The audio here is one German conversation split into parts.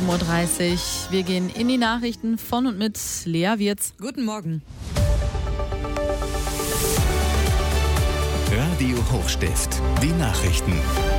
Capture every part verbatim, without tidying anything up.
sieben Uhr dreißig. Wir gehen in die Nachrichten von und mit Lea Wirz. Guten Morgen. Radio Hochstift, die Nachrichten.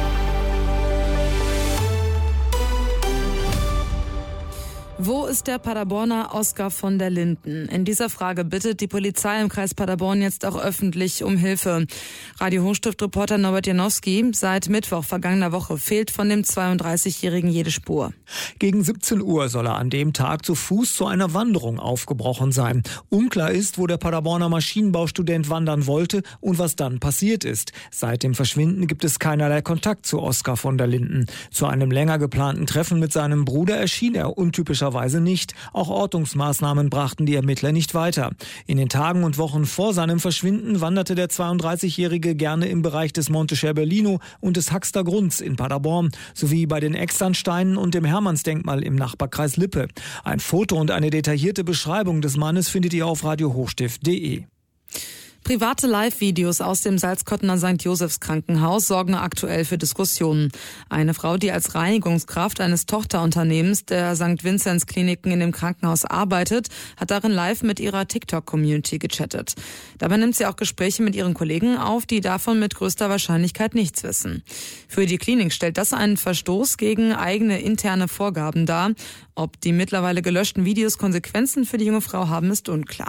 Wo ist der Paderborner Oskar von der Linden? In dieser Frage bittet die Polizei im Kreis Paderborn jetzt auch öffentlich um Hilfe. Radio Hochstift-Reporter Norbert Janowski: Seit Mittwoch vergangener Woche fehlt von dem zweiunddreißigjährigen jede Spur. Gegen siebzehn Uhr soll er an dem Tag zu Fuß zu einer Wanderung aufgebrochen sein. Unklar ist, wo der Paderborner Maschinenbaustudent wandern wollte und was dann passiert ist. Seit dem Verschwinden gibt es keinerlei Kontakt zu Oskar von der Linden. Zu einem länger geplanten Treffen mit seinem Bruder erschien er untypischerweise nicht. Auch Ortungsmaßnahmen brachten die Ermittler nicht weiter. In den Tagen und Wochen vor seinem Verschwinden wanderte der zweiunddreißigjährige gerne im Bereich des Monte Scherbellino und des Haxter Grunds in Paderborn sowie bei den Externsteinen und dem Hermannsdenkmal im Nachbarkreis Lippe. Ein Foto und eine detaillierte Beschreibung des Mannes findet ihr auf radio hochstift punkt de. Private Live-Videos aus dem Salzkottener Sankt Josephs Krankenhaus sorgen aktuell für Diskussionen. Eine Frau, die als Reinigungskraft eines Tochterunternehmens der Sankt Vinzenz Kliniken in dem Krankenhaus arbeitet, hat darin live mit ihrer TikTok-Community gechattet. Dabei nimmt sie auch Gespräche mit ihren Kollegen auf, die davon mit größter Wahrscheinlichkeit nichts wissen. Für die Klinik stellt das einen Verstoß gegen eigene interne Vorgaben dar. Ob die mittlerweile gelöschten Videos Konsequenzen für die junge Frau haben, ist unklar.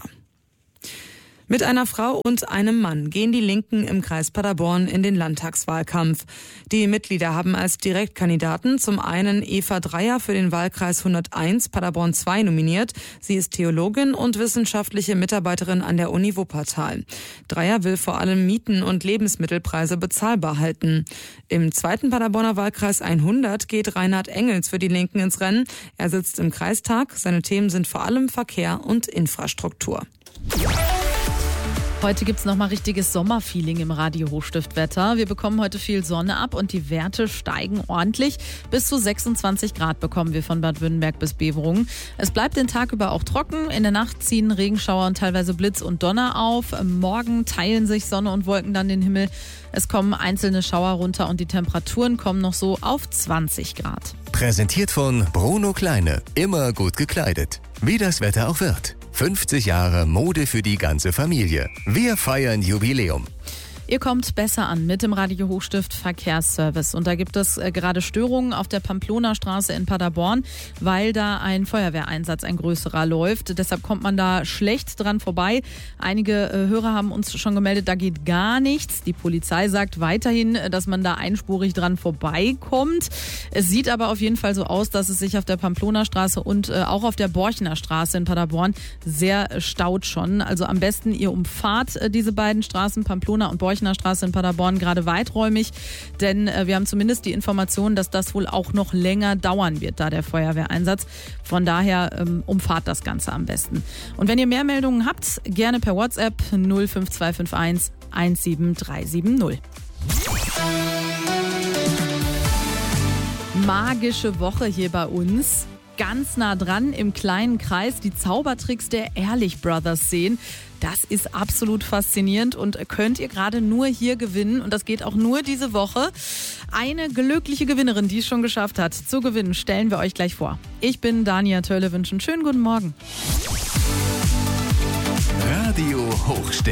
Mit einer Frau und einem Mann gehen die Linken im Kreis Paderborn in den Landtagswahlkampf. Die Mitglieder haben als Direktkandidaten zum einen Eva Dreier für den Wahlkreis hunderteins Paderborn zwei nominiert. Sie ist Theologin und wissenschaftliche Mitarbeiterin an der Uni Wuppertal. Dreier will vor allem Mieten und Lebensmittelpreise bezahlbar halten. Im zweiten Paderborner Wahlkreis hundert geht Reinhard Engels für die Linken ins Rennen. Er sitzt im Kreistag. Seine Themen sind vor allem Verkehr und Infrastruktur. Heute gibt's noch mal richtiges Sommerfeeling im Radio Hochstift-Wetter. Wir bekommen heute viel Sonne ab und die Werte steigen ordentlich. Bis zu sechsundzwanzig Grad bekommen wir von Bad Württemberg bis Beverungen. Es bleibt den Tag über auch trocken. In der Nacht ziehen Regenschauer und teilweise Blitz und Donner auf. Morgen teilen sich Sonne und Wolken dann den Himmel. Es kommen einzelne Schauer runter und die Temperaturen kommen noch so auf zwanzig Grad. Präsentiert von Bruno Kleine. Immer gut gekleidet. Wie das Wetter auch wird. fünfzig Jahre Mode für die ganze Familie. Wir feiern Jubiläum. Ihr kommt besser an mit dem Radio Hochstift Verkehrsservice. Und da gibt es äh, gerade Störungen auf der Pamplona-Straße in Paderborn, weil da ein Feuerwehreinsatz, ein größerer, läuft. Deshalb kommt man da schlecht dran vorbei. Einige äh, Hörer haben uns schon gemeldet, da geht gar nichts. Die Polizei sagt weiterhin, dass man da einspurig dran vorbeikommt. Es sieht aber auf jeden Fall so aus, dass es sich auf der Pamplona-Straße und äh, auch auf der Borchener Straße in Paderborn sehr staut schon. Also am besten ihr umfahrt äh, diese beiden Straßen, Pamplona und Borchener Straße in Paderborn, gerade weiträumig, denn äh, wir haben zumindest die Information, dass das wohl auch noch länger dauern wird, da der Feuerwehreinsatz. Von daher ähm, umfahrt das Ganze am besten. Und wenn ihr mehr Meldungen habt, gerne per WhatsApp null fünf zwei fünf eins eins sieben drei sieben null. Magische Woche hier bei uns. Ganz nah dran im kleinen Kreis die Zaubertricks der Ehrlich Brothers sehen. Das ist absolut faszinierend und könnt ihr gerade nur hier gewinnen. Und das geht auch nur diese Woche. Eine glückliche Gewinnerin, die es schon geschafft hat, zu gewinnen, stellen wir euch gleich vor. Ich bin Dania Tölle, wünsche einen schönen guten Morgen. Radio Hochstift.